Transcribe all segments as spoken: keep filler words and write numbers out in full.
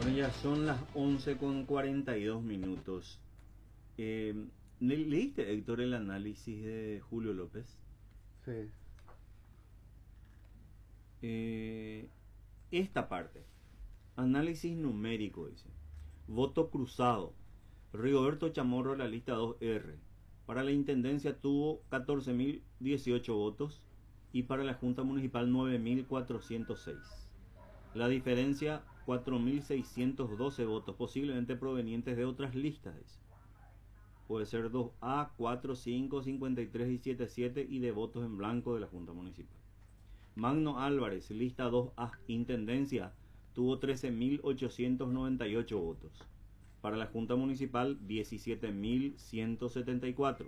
Bueno, ya son las once con cuarenta y dos minutos. Eh, ¿le- ¿Leíste, Héctor, el análisis de Julio López? Sí. Eh, esta parte, análisis numérico, dice. Voto cruzado. Rigoberto Chamorro, la lista dos R. Para la intendencia tuvo catorce mil dieciocho votos y para la Junta Municipal nueve mil cuatrocientos seis. La diferencia, cuatro mil seiscientos doce votos, posiblemente provenientes de otras listas, dice. Puede ser dos A, cuatro, cinco, cincuenta y tres y setenta y siete y de votos en blanco de la Junta Municipal. Magno Álvarez, lista dos A, Intendencia, tuvo trece mil ochocientos noventa y ocho votos. Para la Junta Municipal, diecisiete mil ciento setenta y cuatro.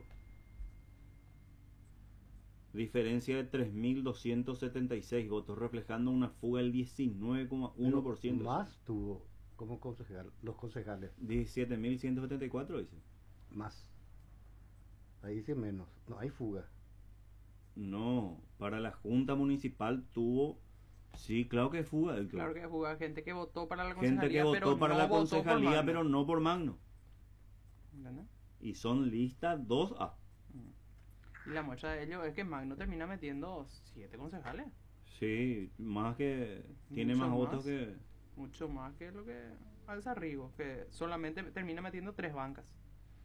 Diferencia de tres mil doscientos setenta y seis votos, reflejando una fuga del diecinueve coma uno por ciento. Más tuvo como concejal, los concejales. diecisiete mil ciento setenta y cuatro, dice. Más. Ahí dice menos. No, hay fuga. No, para la Junta Municipal tuvo... Sí, claro que fuga. Héctor. Claro que fuga gente que votó para la concejalía, Gente que votó pero para no la votó por concejalía, Magno. pero no por Magno. ¿Entendés? Y son listas dos A. Y la muestra de ello es que Magno termina metiendo siete concejales. Sí, más que... Tiene Mucho más votos más. que... Mucho más que lo que alza Rigo, que solamente termina metiendo tres bancas.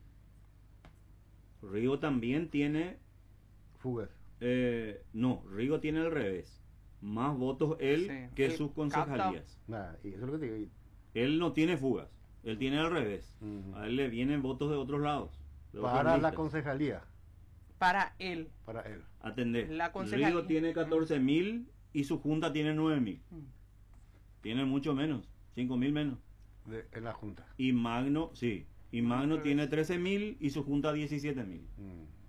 Rigo también tiene... Fugas. eh, no, Rigo tiene al revés. Más votos él Sí, que él sus concejalías. Nada, y eso es lo que te digo. y- Él no tiene fugas. Él tiene al revés. Ujú. A él le vienen votos de otros lados. de otras Para la listas. concejalía. Para él. Para él. Atender. La concejalía. Rigo tiene catorce mil y su junta tiene nueve mil. Mm. Tiene mucho menos, cinco mil menos. De, en la junta. Y Magno, sí. Y Ah, Magno al tiene revés. trece mil y su junta diecisiete mil. Mm.